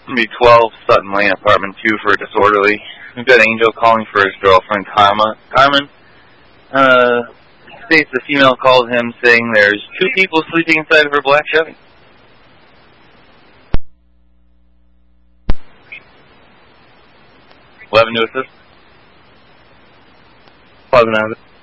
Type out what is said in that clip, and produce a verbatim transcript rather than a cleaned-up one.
be twelve Sutton Lane, apartment two for a disorderly. We've got Angel calling for his girlfriend, Karma. Carmen. Uh, states the female called him saying there's two people sleeping inside of her black Chevy. eleven to assist. Pleasant Avenue.